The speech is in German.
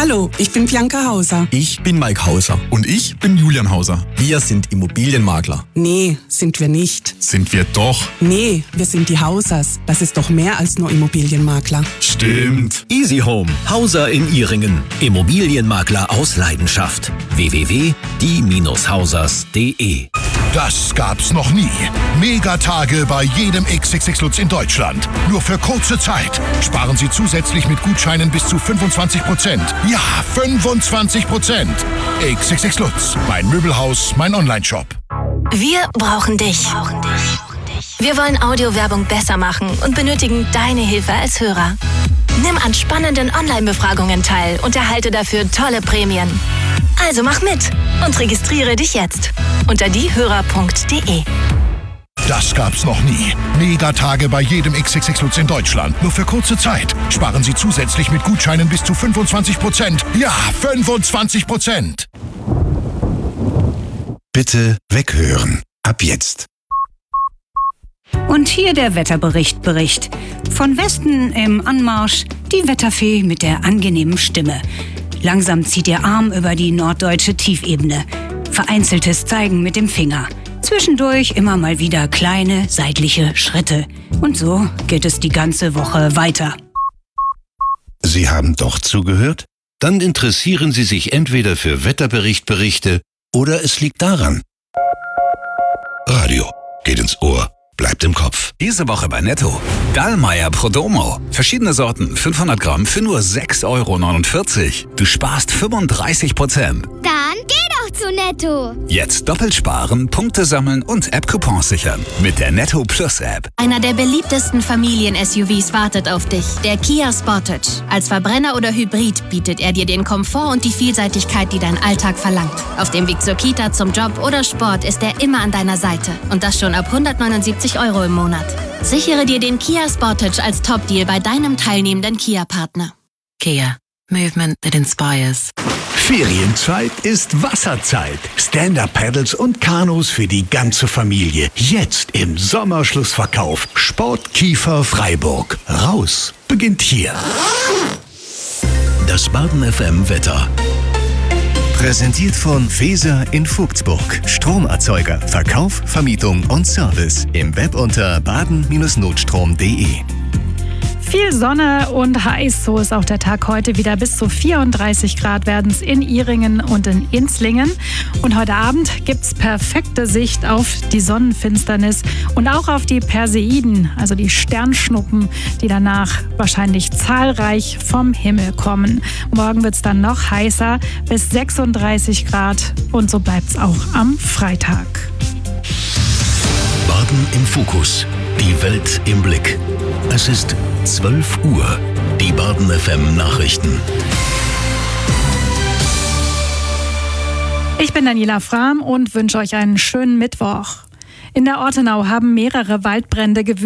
Hallo, ich bin Bianca Hauser. Ich bin Mike Hauser. Und ich bin Julian Hauser. Wir sind Immobilienmakler. Nee, sind wir nicht. Sind wir doch. Nee, wir sind die Hausers. Das ist doch mehr als nur Immobilienmakler. Stimmt. Easy Home, Hauser in Ihringen. Immobilienmakler aus Leidenschaft. www.die-hausers.de. Das gab's noch nie. Megatage bei jedem XXX Lutz in Deutschland. Nur für kurze Zeit. Sparen Sie zusätzlich mit Gutscheinen bis zu 25%. Ja, 25%. XXX Lutz. Mein Möbelhaus, mein Onlineshop. Wir brauchen dich. Wir wollen Audiowerbung besser machen und benötigen deine Hilfe als Hörer. Nimm an spannenden Online-Befragungen teil und erhalte dafür tolle Prämien. Also mach mit und registriere dich jetzt unter diehörer.de. Das gab's noch nie. Megatage bei jedem XXX Lutz in Deutschland. Nur für kurze Zeit. Sparen Sie zusätzlich mit Gutscheinen bis zu 25%. Ja, 25%. Bitte weghören. Ab jetzt. Und hier der Wetterbericht. Von Westen im Anmarsch die Wetterfee mit der angenehmen Stimme. Langsam zieht ihr Arm über die norddeutsche Tiefebene. Vereinzeltes Zeigen mit dem Finger. Zwischendurch immer mal wieder kleine seitliche Schritte. Und so geht es die ganze Woche weiter. Sie haben doch zugehört? Dann interessieren Sie sich entweder für Wetterberichte oder es liegt daran. Radio geht ins Ohr, bleibt im Kopf. Diese Woche bei Netto. Dallmayr Prodomo. Verschiedene Sorten, 500 Gramm für nur 6,49 €. Du sparst 35%. Dann geh doch zu Netto. Jetzt doppelt sparen, Punkte sammeln und App-Coupons sichern. Mit der Netto Plus App. Einer der beliebtesten Familien-SUVs wartet auf dich. Der Kia Sportage. Als Verbrenner oder Hybrid bietet er dir den Komfort und die Vielseitigkeit, die dein Alltag verlangt. Auf dem Weg zur Kita, zum Job oder Sport ist er immer an deiner Seite. Und das schon ab 179 € im Monat. Sichere dir den Kia Sportage als Top-Deal bei deinem teilnehmenden Kia-Partner. Kia. Movement that inspires. Ferienzeit ist Wasserzeit. Stand-Up-Paddles und Kanus für die ganze Familie. Jetzt im Sommerschlussverkauf. Sportkiefer Freiburg. Raus beginnt hier. Das Baden FM Wetter. Präsentiert von Feser in Vogtsburg. Stromerzeuger, Verkauf, Vermietung und Service. Im Web unter baden-notstrom.de. Viel Sonne und heiß, so ist auch der Tag heute wieder. Bis zu 34 Grad werden es in Ihringen und in Inzlingen. Und heute Abend gibt es perfekte Sicht auf die Sonnenfinsternis und auch auf die Perseiden, also die Sternschnuppen, die danach wahrscheinlich zahlreich vom Himmel kommen. Morgen wird es dann noch heißer, bis 36 Grad und so bleibt es auch am Freitag. Baden im Fokus. Die Welt im Blick. Es ist 12 Uhr. Die Baden FM Nachrichten. Ich bin Daniela Frahm und wünsche euch einen schönen Mittwoch. In der Ortenau haben mehrere Waldbrände gewütet.